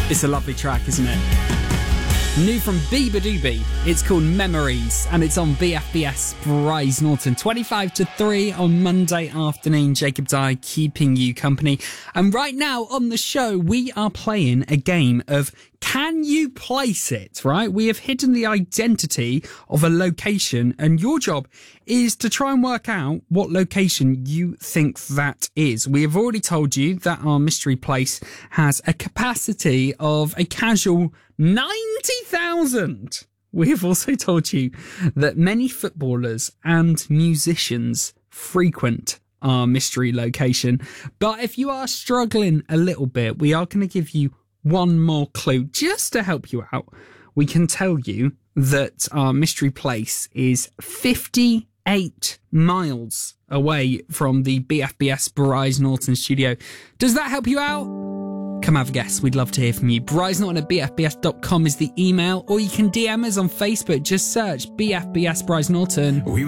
It's a lovely track, isn't it? New from Bieber Doobie. It's called Memories, and it's on BFBS Bryce Norton. 25 to 3 on Monday afternoon. Jacob Dye keeping you company. And right now on the show, we are playing a game of Can You Place It, right? We have hidden the identity of a location, and your job is to try and work out what location you think that is. We have already told you that our mystery place has a capacity of a casual 90,000. We have also told you that many footballers and musicians frequent our mystery location. But if you are struggling a little bit, we are going to give you one more clue just to help you out. We can tell you that our mystery place is 58 miles away from the BFBS Bryce Norton studio. Does that help you out? Come have a guess. We'd love to hear from you. BryceNorton@bfbs.com is the email, or you can DM us on Facebook. Just search BFBS Bryce Norton.